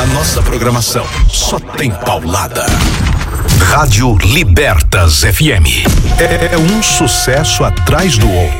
Na nossa programação, só tem paulada. Rádio Libertas FM. É um sucesso atrás do outro.